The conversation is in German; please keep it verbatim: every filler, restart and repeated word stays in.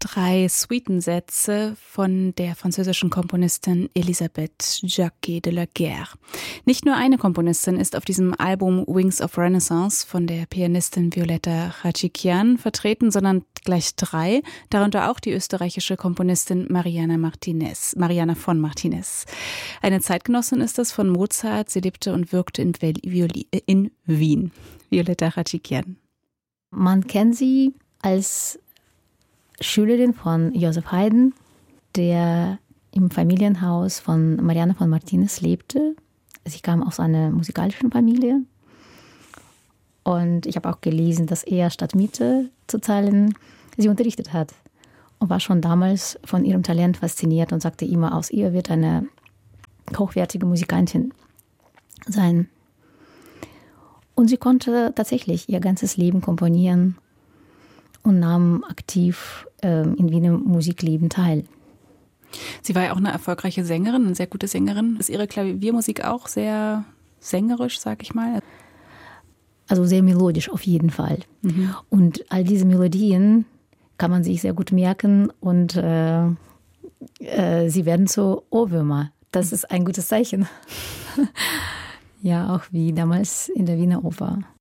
drei Suitensätze von der französischen Komponistin Elisabeth Jacquet de la Guerre. Nicht nur eine Komponistin ist auf diesem Album Wings of Renaissance von der Pianistin Violetta Khachikyan vertreten, sondern gleich drei, darunter auch die österreichische Komponistin Mariana Martinez, Mariana von Martinez. Eine Zeitgenossin ist das von Mozart. Sie lebte und wirkte in, in Wien. Violetta Khachikyan. Man kennt sie als Schülerin von Joseph Haydn, der im Familienhaus von Mariana von Martinez lebte. Sie kam aus einer musikalischen Familie. Und ich habe auch gelesen, dass er statt Miete zu zahlen sie unterrichtet hat. Und war schon damals von ihrem Talent fasziniert und sagte immer, aus ihr wird eine hochwertige Musikantin sein. Und sie konnte tatsächlich ihr ganzes Leben komponieren und nahm aktiv äh, in Wiener Musikleben teil. Sie war ja auch eine erfolgreiche Sängerin, eine sehr gute Sängerin. Ist Ihre Klaviermusik auch sehr sängerisch, sag ich mal? Also sehr melodisch auf jeden Fall. Mhm. Und all diese Melodien kann man sich sehr gut merken und äh, äh, sie werden zu Ohrwürmer. Das ist ein gutes Zeichen. Ja, auch wie damals in der Wiener Oper.